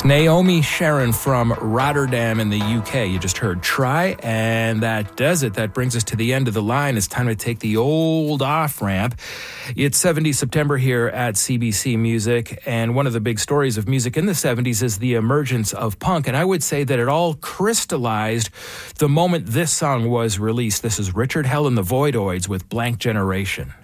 Naomi Sharon from Rotterdam in the UK. You just heard Try, and that does it. That brings us to the end of the line. It's time to take the old off-ramp. It's 70 September here at CBC Music, and one of the big stories of music in the 70s is the emergence of punk, and I would say that it all crystallized the moment this song was released. This is Richard Hell and the Voidoids with Blank Generation.